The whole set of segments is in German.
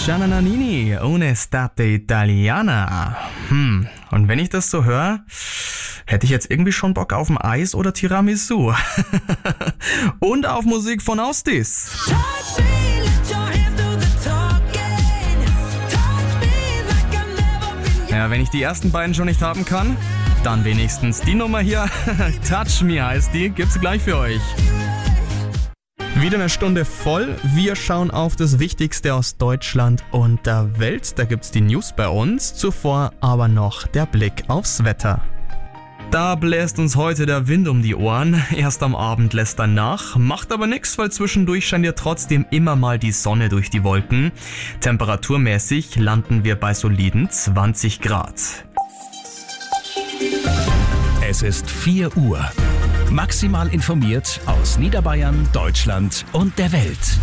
Gianna Nannini, Un'estate italiana. Und wenn ich das so höre, hätte ich jetzt irgendwie schon Bock auf ein Eis oder Tiramisu. Und auf Musik von Austis. Ja, wenn ich die ersten beiden schon nicht haben kann, dann wenigstens die Nummer hier. Touch Me heißt die, gibt's gleich für euch. Wieder eine Stunde voll. Wir schauen auf das Wichtigste aus Deutschland und der Welt. Da gibt's die News bei uns. Zuvor aber noch der Blick aufs Wetter. Da bläst uns heute der Wind um die Ohren. Erst am Abend lässt er nach. Macht aber nichts, weil zwischendurch scheint ja trotzdem immer mal die Sonne durch die Wolken. Temperaturmäßig landen wir bei soliden 20 Grad. Es ist 4 Uhr. Maximal informiert aus Niederbayern, Deutschland und der Welt.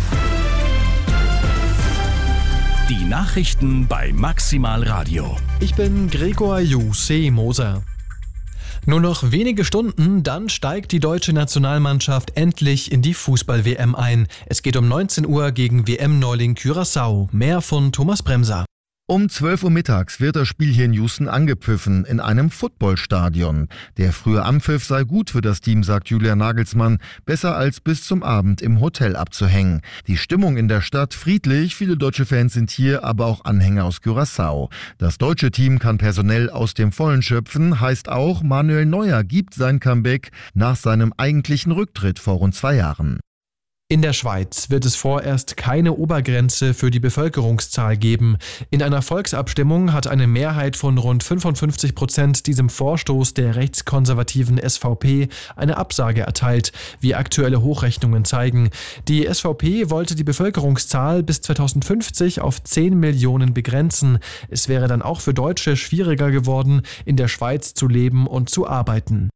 Die Nachrichten bei Maximal Radio. Ich bin Gregor Moser. Nur noch wenige Stunden, dann steigt die deutsche Nationalmannschaft endlich in die Fußball-WM ein. Es geht um 19 Uhr gegen WM-Neuling Curaçao. Mehr von Thomas Bremser. Um 12 Uhr mittags wird das Spiel hier in Houston angepfiffen, in einem Footballstadion. Der frühe Anpfiff sei gut für das Team, sagt Julian Nagelsmann, besser als bis zum Abend im Hotel abzuhängen. Die Stimmung in der Stadt friedlich, viele deutsche Fans sind hier, aber auch Anhänger aus Curaçao. Das deutsche Team kann personell aus dem Vollen schöpfen, heißt auch, Manuel Neuer gibt sein Comeback nach seinem eigentlichen Rücktritt vor rund 2 Jahren. In der Schweiz wird es vorerst keine Obergrenze für die Bevölkerungszahl geben. In einer Volksabstimmung hat eine Mehrheit von rund 55% diesem Vorstoß der rechtskonservativen SVP eine Absage erteilt, wie aktuelle Hochrechnungen zeigen. Die SVP wollte die Bevölkerungszahl bis 2050 auf 10 Millionen begrenzen. Es wäre dann auch für Deutsche schwieriger geworden, in der Schweiz zu leben und zu arbeiten.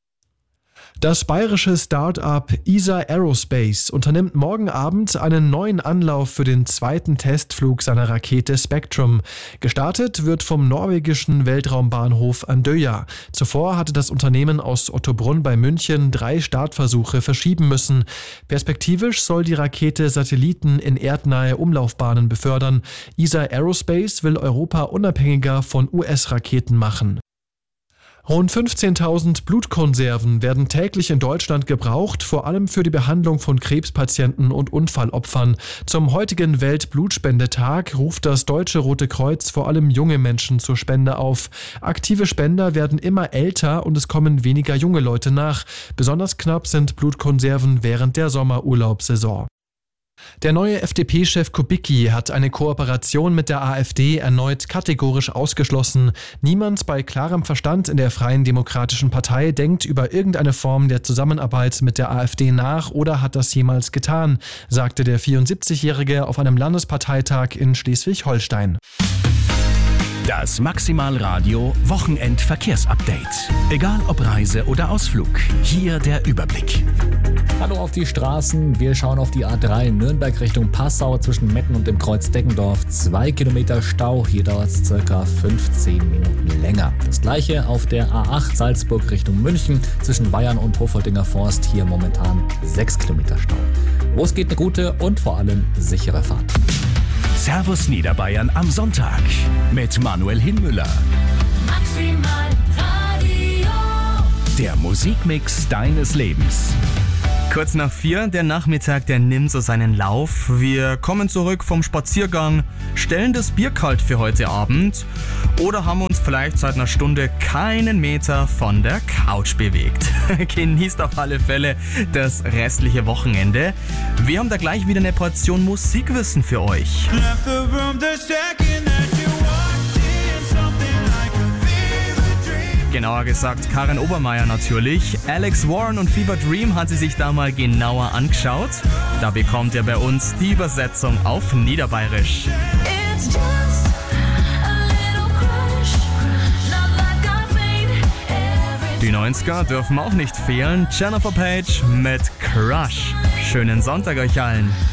Das bayerische Start-up ESA Aerospace unternimmt morgen Abend einen neuen Anlauf für den zweiten Testflug seiner Rakete Spectrum. Gestartet wird vom norwegischen Weltraumbahnhof Andøya. Zuvor hatte das Unternehmen aus Ottobrunn bei München 3 Startversuche verschieben müssen. Perspektivisch soll die Rakete Satelliten in erdnahe Umlaufbahnen befördern. ESA Aerospace will Europa unabhängiger von US-Raketen machen. Rund 15.000 Blutkonserven werden täglich in Deutschland gebraucht, vor allem für die Behandlung von Krebspatienten und Unfallopfern. Zum heutigen Weltblutspendetag ruft das Deutsche Rote Kreuz vor allem junge Menschen zur Spende auf. Aktive Spender werden immer älter und es kommen weniger junge Leute nach. Besonders knapp sind Blutkonserven während der Sommerurlaubssaison. Der neue FDP-Chef Kubicki hat eine Kooperation mit der AfD erneut kategorisch ausgeschlossen. Niemand bei klarem Verstand in der Freien Demokratischen Partei denkt über irgendeine Form der Zusammenarbeit mit der AfD nach oder hat das jemals getan, sagte der 74-Jährige auf einem Landesparteitag in Schleswig-Holstein. Das Maximal Radio Wochenendverkehrsupdate. Egal ob Reise oder Ausflug, hier der Überblick. Hallo auf die Straßen. Wir schauen auf die A3 Nürnberg Richtung Passau zwischen Metten und dem Kreuz Deggendorf. 2 Kilometer Stau. Hier dauert es ca. 15 Minuten länger. Das gleiche auf der A8 Salzburg Richtung München zwischen Weyern und Hofoldinger Forst. Hier momentan 6 Kilometer Stau. Los geht eine gute und vor allem sichere Fahrt. Servus Niederbayern am Sonntag mit Manuel Hinmüller. Maximal Radio. Der Musikmix deines Lebens. Kurz nach 4, der Nachmittag, der nimmt so seinen Lauf. Wir kommen zurück vom Spaziergang, stellen das Bier kalt für heute Abend oder haben uns vielleicht seit einer Stunde keinen Meter von der Couch bewegt. Genießt auf alle Fälle das restliche Wochenende. Wir haben da gleich wieder eine Portion Musikwissen für euch. Genauer gesagt Karin Obermeier natürlich. Alex Warren und Fever Dream hat sie sich da mal genauer angeschaut. Da bekommt ihr bei uns die Übersetzung auf Niederbayerisch. Die 90er dürfen auch nicht fehlen. Jennifer Page mit Crush. Schönen Sonntag euch allen.